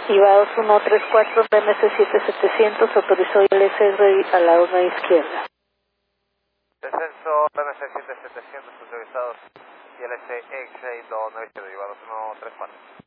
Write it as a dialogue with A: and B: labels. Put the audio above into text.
A: Ivados 134, BMC 7700, autorizó ILS a la una izquierda.
B: Descenso BMC 7700, autorizados ILS X-Ray 29 izquierda, Ivados 134.